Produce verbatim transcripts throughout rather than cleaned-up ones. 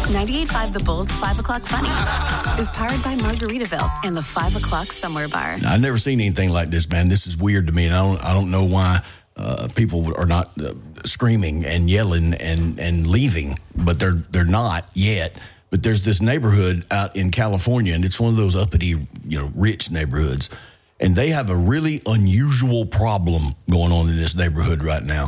ninety-eight point five The Bull's five o'clock Funny is powered by Margaritaville and the five o'clock Somewhere Bar. I've never seen anything like this, man. This is weird to me, and I don't, I don't know why uh, people are not uh, screaming and yelling and, and leaving, but they're they're not yet. But there's this neighborhood out in California, and it's one of those uppity, you know, rich neighborhoods, and they have a really unusual problem going on in this neighborhood right now.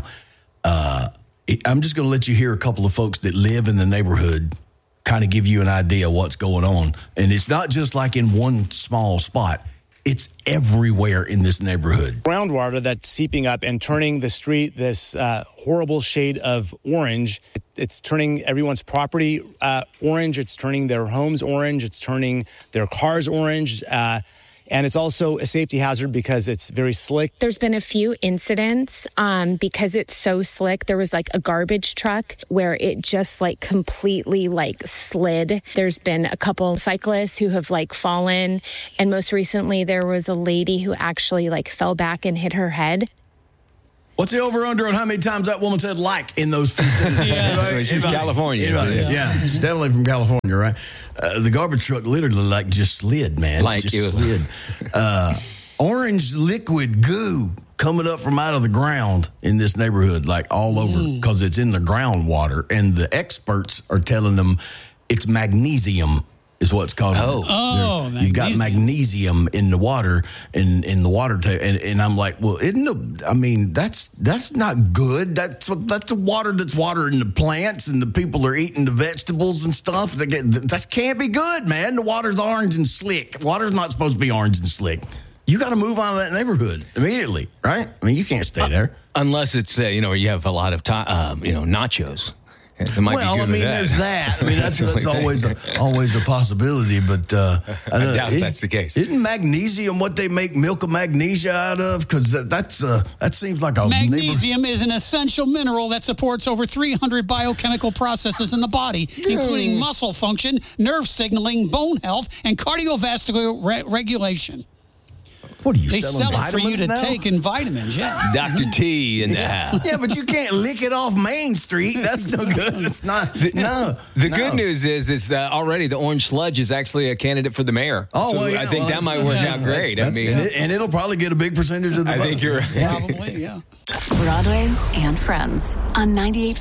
Uh, I'm just going to let you hear a couple of folks that live in the neighborhood kind of give you an idea of what's going on. And it's not just like in one small spot. It's everywhere in this neighborhood. Groundwater that's seeping up and turning the street this uh, horrible shade of orange. It's turning everyone's property uh, orange. It's turning their homes orange. It's turning their cars orange. Uh, And it's also a safety hazard because it's very slick. There's been a few incidents um, because it's so slick. There was like a garbage truck where it just like completely like slid. There's been a couple cyclists who have like fallen. And most recently there was a lady who actually like fell back and hit her head. What's the over-under on how many times that woman said like in those few sentences? yeah. Anybody? She's Anybody? California. Anybody? Yeah. yeah, she's definitely from California, right? Uh, the garbage truck literally like just slid, man. Like just you. slid. Uh, orange liquid goo coming up from out of the ground in this neighborhood, like all over, because mm. it's in the groundwater. And the experts are telling them it's magnesium. Is what's causing oh. it. Oh, you've got magnesium in the water, in in the water, ta- and, and I'm like, well, isn't the, I mean, that's that's not good. That's that's the water that's watering the plants, and the people are eating the vegetables and stuff. That get, that can't be good, man. The water's orange and slick. Water's not supposed to be orange and slick. You got to move out of that neighborhood immediately, right? I mean, you can't stay there uh, unless it's uh, you know you have a lot of time, um, you know, nachos. It might well, be I mean, that. there's that. I mean, that's, that's always a, always a possibility, but uh, I, I doubt it, that's the case. Isn't magnesium what they make milk of magnesia out of? Because that, that's uh, that seems like a magnesium neighbor- is an essential mineral that supports over three hundred biochemical processes in the body, including muscle function, nerve signaling, bone health, and cardiovascular re- regulation. What are you they selling sell it for you to now? take in vitamins, yeah. Doctor T in the house. Yeah, but you can't lick it off Main Street. That's no good. It's not. The, no. The no. good news is, is that already the orange sludge is actually a candidate for the mayor. Oh, so well, yeah, I think well, that might work yeah, out great. That's, that's, I mean, and, it, and it'll probably get a big percentage of the I vote. think you're right. Probably, yeah. Broadway and Friends on ninety-eight.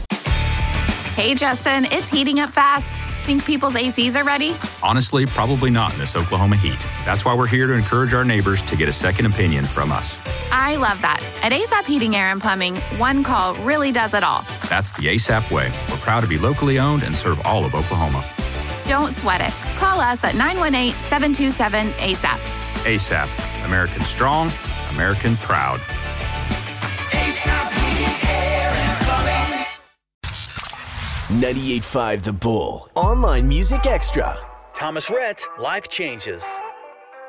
Hey, Justin, it's heating up fast. Think people's A Cs are ready? Honestly, probably not in this Oklahoma heat. That's why we're here to encourage our neighbors to get a second opinion from us. I love that. At A S A P Heating, Air, and Plumbing, one call really does it all. That's the A S A P way. We're proud to be locally owned and serve all of Oklahoma. Don't sweat it. Call us at nine one eight, seven two seven, A S A P. A S A P. American strong, American proud. ninety-eight point five The Bull. Online Music Extra. Thomas Rhett, Life Changes.